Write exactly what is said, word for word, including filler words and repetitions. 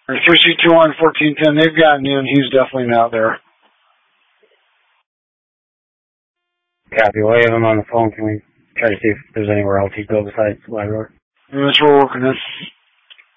Or three six two one, fourteen ten, they've gotten in. He's definitely not there. Copy. While you have him on the phone, can we try to see if there's anywhere else he'd go besides Library? That's what we're working on.